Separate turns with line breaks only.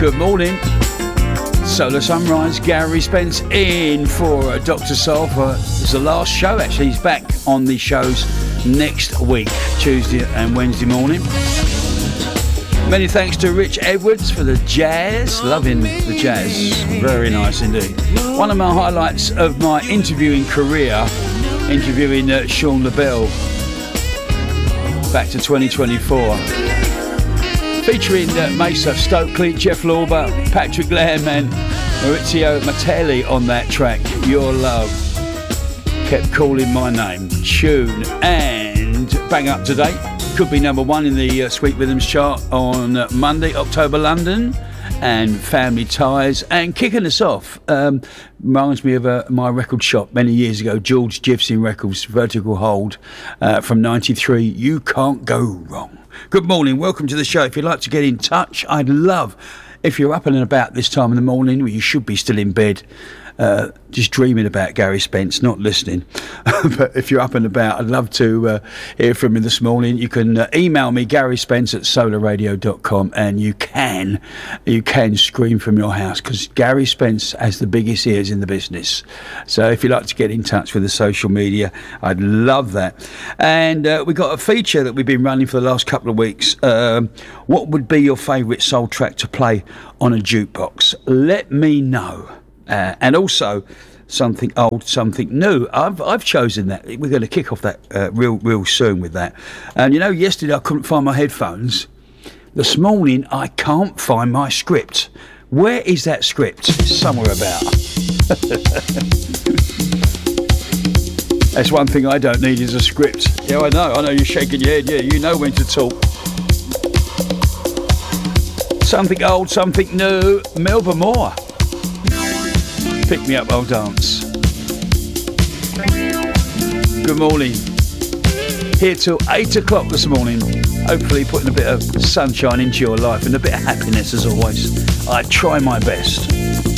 Good morning. Solar Sunrise, Gary Spence in for Dr. Soul. It's the last show, actually. He's back on the shows next week, Tuesday and Wednesday morning. Many thanks to Rich Edwards for the jazz. Loving the jazz. Very nice indeed. One of my highlights of my interviewing career, interviewing Sean LaBelle back to 2024. Featuring Mesa Stokely, Jeff Lorber, Patrick Lamb and Maurizio Matelli on that track. Your Love Kept Calling My Name. Tune and bang up to date. Could be number one in the Sweet Rhythms chart on Monday, October London, and Family Ties. And kicking us off, reminds me of my record shop many years ago, George Gibson Records, Vertical Hold, from 93. You Can't Go Wrong. Good morning, welcome to the show. If you'd like to get in touch, I'd love, if you're up and about this time in the morning, well, you should be still in bed, just dreaming about Gary Spence, not listening. But if you're up and about, I'd love to hear from you this morning. You can email me, GarySpence@solarradio.com, and you can scream from your house, because Gary Spence has the biggest ears in the business. So if you'd like to get in touch with the social media, I'd love that. And we've got a feature that we've been running for the last couple of weeks. What would be your favourite soul track to play on a jukebox? Let me know. And also something old, something new. I've chosen that. We're going to kick off that real soon with that. And you know, yesterday I couldn't find my headphones. This morning I can't find my script. Where is that script? It's somewhere about. That's one thing I don't need is a script. Yeah, I know you're shaking your head. Yeah, you know when to talk. Something old, something new. Melba Moore. Pick Me Up, I'll Dance. Good morning. Here till 8 o'clock this morning. Hopefully putting a bit of sunshine into your life and a bit of happiness as always. I try my best.